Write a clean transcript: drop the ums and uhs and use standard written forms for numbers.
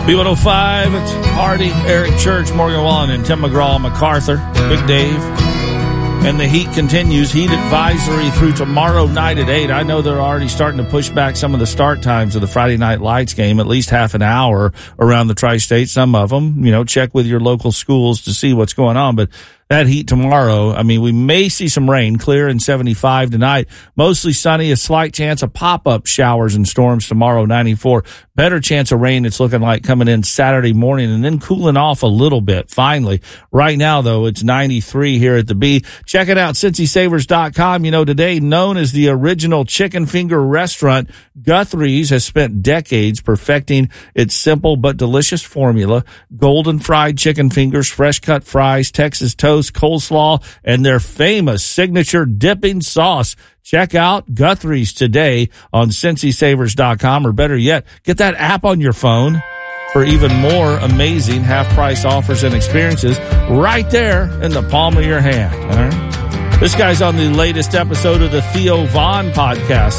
B105, it's Hardy, Eric Church, Morgan Wallen, and Tim McGraw, MacArthur, Big Dave. And the heat continues. Heat advisory through tomorrow night at 8. I know they're already starting to push back some of the start times of the Friday Night Lights game, at least half an hour around the tri-state. Some of them, check with your local schools to see what's going on. But that heat tomorrow, we may see some rain, clear and 75 tonight. Mostly sunny, a slight chance of pop-up showers and storms tomorrow, 94. Better chance of rain, it's looking like, coming in Saturday morning and then cooling off a little bit, finally. Right now, though, it's 93 here at the B. Check it out, CincySavers.com. Today, known as the original chicken finger restaurant, Guthrie's has spent decades perfecting its simple but delicious formula. Golden fried chicken fingers, fresh cut fries, Texas toast, coleslaw, and their famous signature dipping sauce. Check out Guthrie's today on CincySavers.com, or better yet, get that app on your phone for even more amazing half-price offers and experiences right there in the palm of your hand. All right? This guy's on the latest episode of the Theo Vaughn podcast.